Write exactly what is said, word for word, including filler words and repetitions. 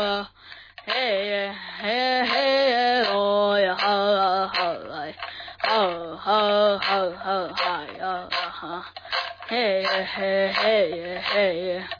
hey, hey, hey, oh, yeah, ho, ho, like, ho, ho, ho, ho, hi, oh, uh-huh. Hey, hey, hey, hey,